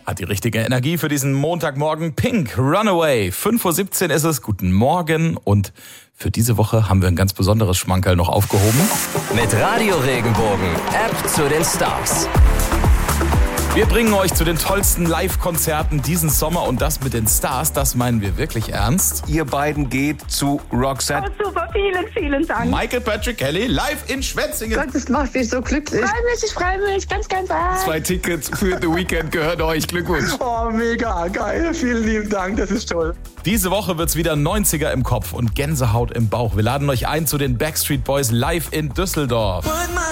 Hat die richtige Energie für diesen Montagmorgen. Pink, Runaway. 5.17 Uhr ist es. Guten Morgen. Und für diese Woche haben wir ein ganz besonderes Schmankerl noch aufgehoben. Mit Radio Regenbogen, App zu den Stars. Wir bringen euch zu den tollsten Live-Konzerten diesen Sommer und das mit den Stars, das meinen wir wirklich ernst. Ihr beiden geht zu Roxette. Oh, super, vielen, vielen Dank. Michael Patrick Kelly live in Schwetzingen. Gott, das macht mich so glücklich. Ich freue mich ganz, ganz arg. 2 Tickets für The Weekend gehört euch. Glückwunsch. Oh, mega geil. Vielen lieben Dank, das ist toll. Diese Woche wird's wieder 90er im Kopf und Gänsehaut im Bauch. Wir laden euch ein zu den Backstreet Boys live in Düsseldorf.